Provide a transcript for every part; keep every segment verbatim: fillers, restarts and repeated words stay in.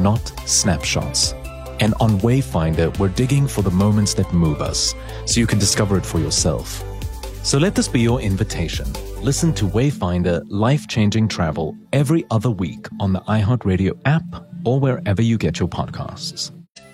not snapshots. And on Wayfinder, we're digging for the moments that move us, so you can discover it for yourself. So let this be your invitation. Listen to Wayfinder Life-Changing Travel every other week on the iHeartRadio app or wherever you get your podcasts.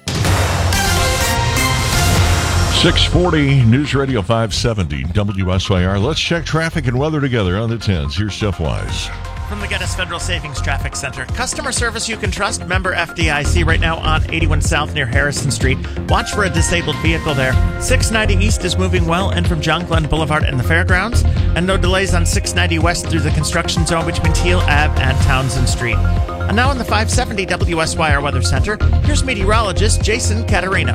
six forty News Radio five seventy W S Y R. Let's check traffic and weather together on the tens. Here's Jeff Wise. From the Geddes Federal Savings Traffic Center. Customer service you can trust. Member F D I C right now on eighty-one South near Harrison Street. Watch for a disabled vehicle there. six ninety East is moving well in from John Glenn Boulevard and the Fairgrounds. And no delays on six ninety West through the construction zone between Teal Ave and Townsend Street. And now in the five seventy W S Y R Weather Center, here's meteorologist Jason Caterina.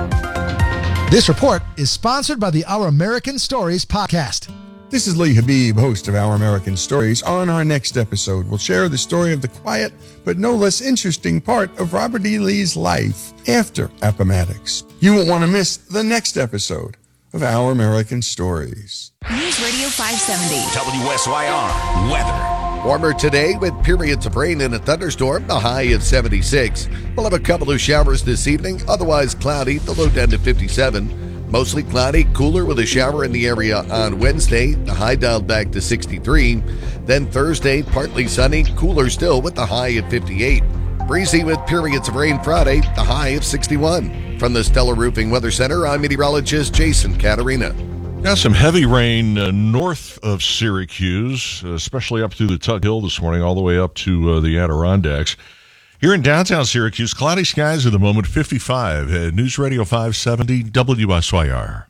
This report is sponsored by the Our American Stories podcast. This is Lee Habib, host of Our American Stories. On our next episode, we'll share the story of the quiet but no less interesting part of Robert E. Lee's life after Appomattox. You won't want to miss the next episode of Our American Stories. News Radio five seventy. W S Y R weather. Warmer today with periods of rain and a thunderstorm, the high of seventy-six. We'll have a couple of showers this evening, otherwise cloudy, the low down to fifty-seven. Mostly cloudy, cooler with a shower in the area on Wednesday, the high dialed back to sixty-three. Then Thursday, partly sunny, cooler still with the high at fifty-eight. Breezy with periods of rain Friday, the high of sixty-one. From the Stellar Roofing Weather Center, I'm meteorologist Jason Caterina. Got some heavy rain uh, north of Syracuse, especially up through the Tug Hill this morning, all the way up to uh, the Adirondacks. Here in downtown Syracuse, cloudy skies at the moment, fifty-five. Uh, News Radio five seventy W S Y R.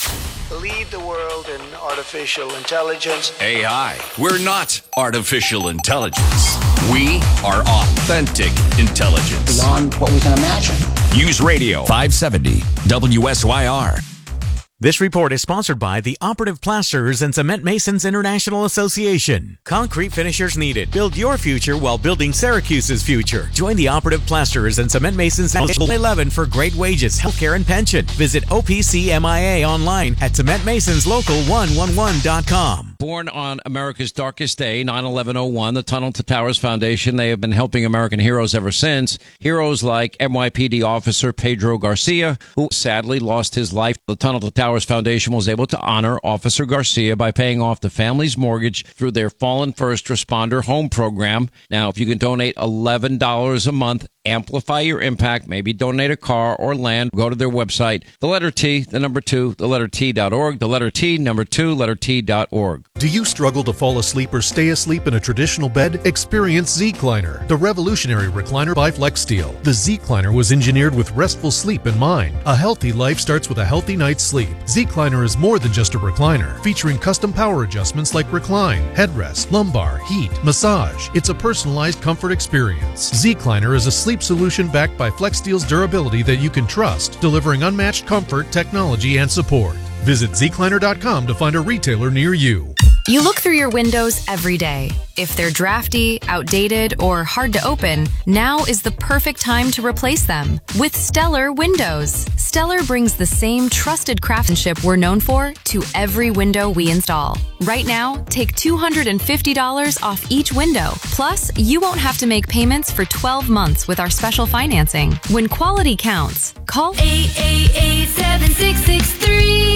Lead the world in artificial intelligence. A I. We're not artificial intelligence. We are authentic intelligence. Beyond what we can imagine. News Radio five seventy W S Y R. This report is sponsored by the Operative Plasters and Cement Masons International Association. Concrete finishers needed. Build your future while building Syracuse's future. Join the Operative Plasters and Cement Masons eleven for great wages, healthcare, and pension. Visit O P C M I A online at cement masons local one one one dot com. Born on America's darkest day, nine eleven oh one, the Tunnel to Towers Foundation, they have been helping American heroes ever since. Heroes like N Y P D officer Pedro Garcia, who sadly lost his life. The Tunnel to Towers Foundation was able to honor Officer Garcia by paying off the family's mortgage through their Fallen First Responder Home Program. Now, if you can donate eleven dollars a month, amplify your impact, maybe donate a car or land, go to their website, the letter T, the number two, the letter T dot org, the letter T, number two, letter T dot org. Do you struggle to fall asleep or stay asleep in a traditional bed? Experience Z-Cliner, the revolutionary recliner by FlexSteel. The Z-Cliner was engineered with restful sleep in mind. A healthy life starts with a healthy night's sleep. Z-Cliner is more than just a recliner, featuring custom power adjustments like recline, headrest, lumbar, heat, massage. It's a personalized comfort experience. Z-Cliner is a sleep solution backed by FlexSteel's durability that you can trust, delivering unmatched comfort, technology, and support. Visit Z Cliner dot com to find a retailer near you. You look through your windows every day. If they're drafty, outdated, or hard to open, now is the perfect time to replace them with Stellar Windows. Stellar brings the same trusted craftsmanship we're known for to every window we install. Right now, take two hundred fifty dollars off each window. Plus, you won't have to make payments for twelve months with our special financing. When quality counts, call eight eight eight, seven six six three.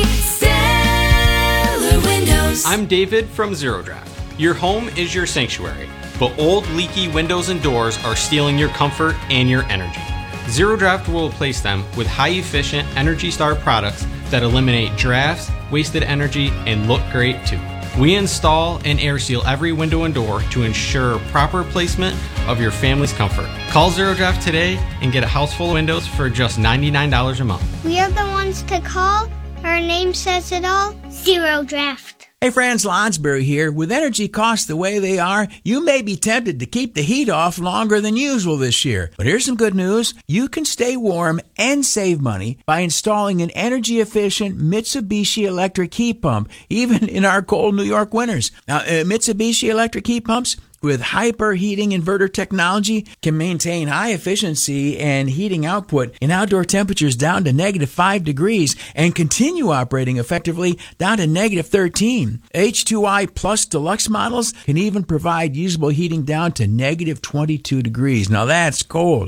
Stellar Windows. I'm David from Zero Draft. Your home is your sanctuary, but old leaky windows and doors are stealing your comfort and your energy. Zero Draft will replace them with high-efficient Energy Star products that eliminate drafts, wasted energy, and look great too. We install and air seal every window and door to ensure proper placement of your family's comfort. Call Zero Draft today and get a house full of windows for just ninety-nine dollars a month. We are the ones to call. Our name says it all. Zero Draft. Hey, Franz Lonsberry here. With energy costs the way they are, you may be tempted to keep the heat off longer than usual this year. But here's some good news. You can stay warm and save money by installing an energy-efficient Mitsubishi electric heat pump, even in our cold New York winters. Now, uh, Mitsubishi electric heat pumps with hyperheating inverter technology can maintain high efficiency and heating output in outdoor temperatures down to negative five degrees and continue operating effectively down to negative thirteen. H two I Plus Deluxe models can even provide usable heating down to negative twenty-two degrees. Now that's cold.